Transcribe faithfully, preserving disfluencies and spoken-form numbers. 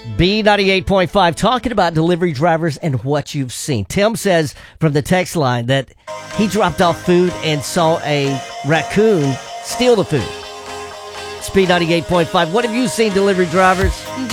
B ninety-eight point five, talking about delivery drivers and what you've seen. Tim says from the text line that he dropped off food and saw a raccoon steal the food. It's B ninety-eight point five. What have you seen, delivery drivers?